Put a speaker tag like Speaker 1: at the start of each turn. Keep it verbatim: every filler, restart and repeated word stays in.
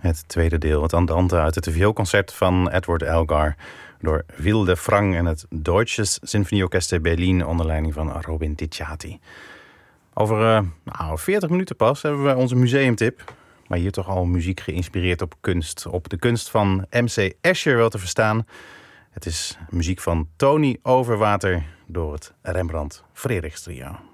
Speaker 1: Het tweede deel, het andante uit het vioolconcert van Edward Elgar door Wilde Frank en het Deutsches Sinfonieorchester Berlin onder leiding van Robin Ticciati. Over uh, nou, veertig minuten pas hebben we onze museumtip. Maar hier toch al muziek geïnspireerd op kunst. Op de kunst van M C Escher wel te verstaan. Het is muziek van Tony Overwater door het Rembrandt Frederiks Trio.